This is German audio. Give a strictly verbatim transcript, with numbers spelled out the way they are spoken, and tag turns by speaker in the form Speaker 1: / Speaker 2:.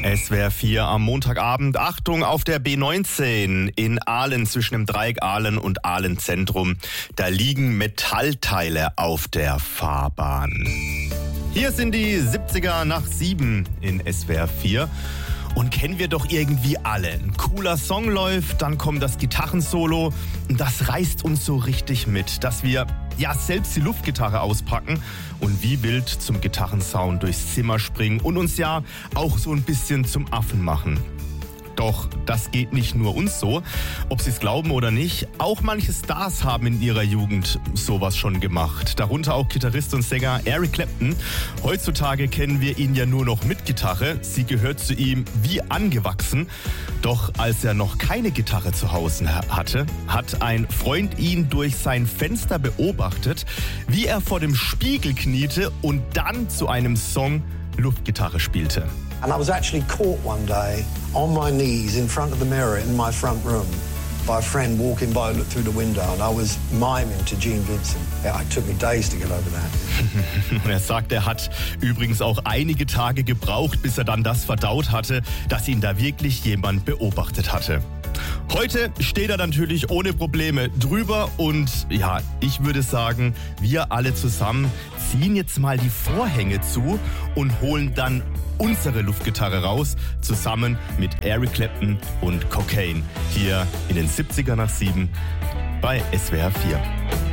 Speaker 1: S W R vier am Montagabend. Achtung auf der B neunzehn in Aalen zwischen dem Dreieck Aalen und Aalen Zentrum. Da liegen Metallteile auf der Fahrbahn. Hier sind die siebziger nach sieben in S W R vier. Und kennen wir doch irgendwie alle. Ein cooler Song läuft, dann kommt das Gitarrensolo. Und das reißt uns so richtig mit, dass wir ja selbst die Luftgitarre auspacken und wie wild zum Gitarrensound durchs Zimmer springen und uns ja auch so ein bisschen zum Affen machen. Doch das geht nicht nur uns so, ob Sie es glauben oder nicht. Auch manche Stars haben in ihrer Jugend sowas schon gemacht. Darunter auch Gitarrist und Sänger Eric Clapton. Heutzutage kennen wir ihn ja nur noch mit Gitarre. Sie gehört zu ihm wie angewachsen. Doch als er noch keine Gitarre zu Hause hatte, hat ein Freund ihn durch sein Fenster beobachtet, wie er vor dem Spiegel kniete und dann zu einem Song Luftgitarre spielte.
Speaker 2: And I was actually caught one day on my knees in front of the mirror in my front room by a friend walking by through the window, and I was miming to Gene Vincent. Yeah, it took me days to get over that.
Speaker 1: Er sagt, er hat übrigens auch einige Tage gebraucht, bis er dann das verdaut hatte, dass ihn da wirklich jemand beobachtet hatte. Heute steht er natürlich ohne Probleme drüber und ja, ich würde sagen, wir alle zusammen ziehen jetzt mal die Vorhänge zu und holen dann unsere Luftgitarre raus, zusammen mit Eric Clapton und Cocaine, hier in den siebziger nach sieben bei S W R vier.